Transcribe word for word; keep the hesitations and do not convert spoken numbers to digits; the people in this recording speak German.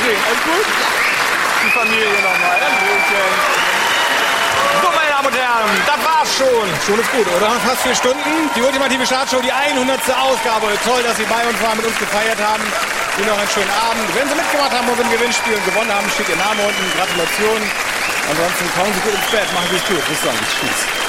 sehen. Alles gut? Die Familie nochmal. So, meine Damen und Herren, das war's schon. Schon ist gut, oder? Fast vier Stunden. Die ultimative Chartshow, die hundertste Ausgabe. Toll, dass Sie bei uns waren, mit uns gefeiert haben. Ihnen noch einen schönen Abend. Wenn Sie mitgemacht haben und im Gewinnspiel und gewonnen haben, steht Ihr Name unten. Gratulation. Ansonsten kommen Sie gut ins Bett. Machen Sie es gut. Bis dann. Tschüss.